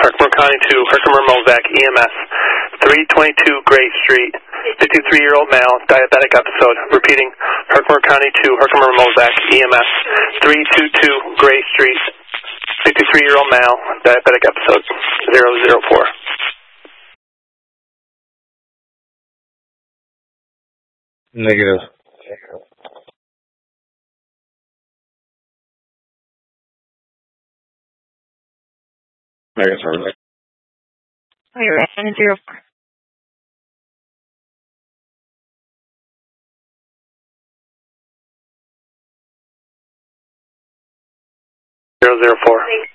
Herkimer County to Herkimer Movac EMS, 322 Gray Street, 53-year-old male, diabetic episode. Repeating, Herkimer County to Herkimer Movac EMS, 322 Gray Street, 53-year-old male, diabetic episode, 004. Negative. Negative. You're in 04. 004.